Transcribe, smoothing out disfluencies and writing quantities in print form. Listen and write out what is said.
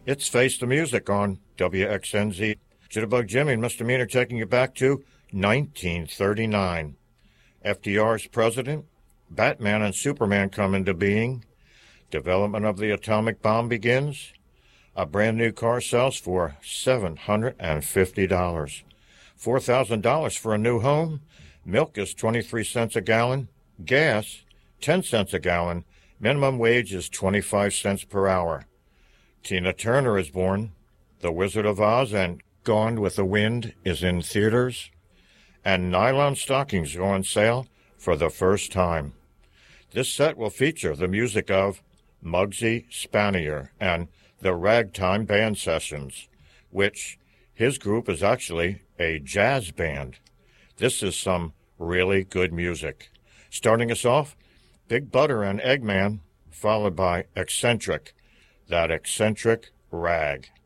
It's Face the Music on WXNZ. Jitterbug Jimmy and Misdemeanor taking you back to 1939. FDR's president, Batman and Superman come into being, development of the atomic bomb begins, a brand new car sells for $750, $4,000 for a new home, milk is 23 cents a gallon, gas 10 cents a gallon, minimum wage is 25 cents per hour. Tina Turner is born, The Wizard of Oz and Gone with the Wind is in theaters, and nylon stockings go on sale for the first time. This set will feature the music of Muggsy Spanier and the Ragtime Band Sessions, which his group is actually a jazz band. This is some really good music. Starting us off, Big Butter and Eggman, followed by Eccentric, that eccentric rag.